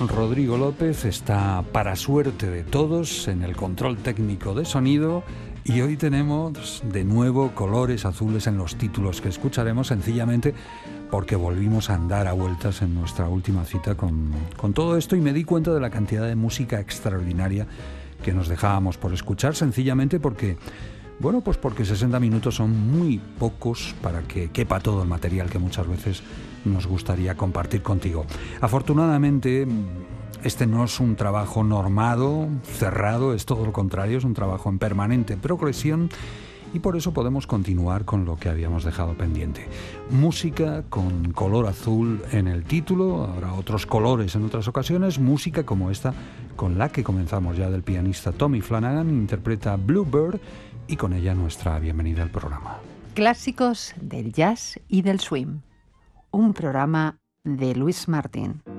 Rodrigo López está, para suerte de todos, en el control técnico de sonido, y hoy tenemos de nuevo colores azules en los títulos que escucharemos, sencillamente porque volvimos a andar a vueltas en nuestra última cita con todo esto, y me di cuenta de la cantidad de música extraordinaria que nos dejábamos por escuchar, sencillamente porque, bueno, pues porque 60 minutos son muy pocos para que quepa todo el material que muchas veces nos gustaría compartir contigo. Afortunadamente, este no es un trabajo normado, cerrado, es todo lo contrario, es un trabajo en permanente progresión, y por eso podemos continuar con lo que habíamos dejado pendiente. Música con color azul en el título, habrá otros colores en otras ocasiones, música como esta con la que comenzamos ya, del pianista Tommy Flanagan, interpreta Bluebird, y con ella nuestra bienvenida al programa. Clásicos del jazz y del swing, un programa de Luis Martín.